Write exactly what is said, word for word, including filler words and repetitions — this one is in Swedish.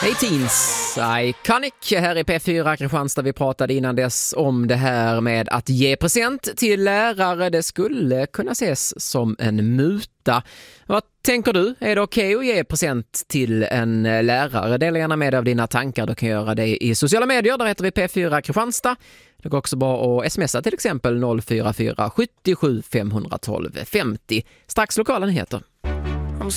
Hej teens, Iconic här i P fyra Kristianstad. Vi pratade innan dess om det här med att ge present till lärare. Det skulle kunna ses som en muta. Vad tänker du? Är det okej att ge present till en lärare? Dela gärna med dig av dina tankar. Du kan göra det i sociala medier. Där heter vi P fyra Kristianstad. Det går också bra att smsa till exempel noll fyra fyra sju sju fem ett två fem noll. Strax lokala nyheter.